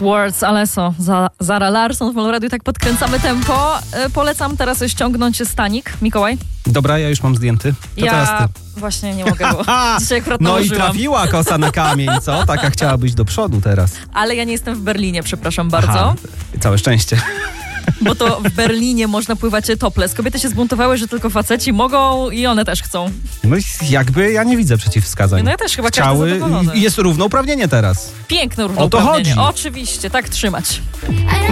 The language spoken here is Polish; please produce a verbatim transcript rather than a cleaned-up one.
Words, Alesso, za, Zara Larsson w Meloradiu. Tak podkręcamy tempo. E, polecam teraz ściągnąć stanik. Mikołaj? Dobra, ja już mam zdjęty. To ja teraz ty. Właśnie nie mogę, bo dzisiaj akurat No nałożyłam. i trafiła kosa na kamień, co? Taka chciała być do przodu teraz. Ale ja nie jestem w Berlinie, przepraszam bardzo. Aha, całe szczęście. Bo to w Berlinie można pływać topless. Kobiety się zbuntowały, że tylko faceci mogą i one też chcą. No jakby ja nie widzę przeciwwskazań. No ja też chyba Chciały każdy zadowolony. i jest równouprawnienie teraz. Piękne O to równouprawnienie. chodzi. Oczywiście, tak trzymać.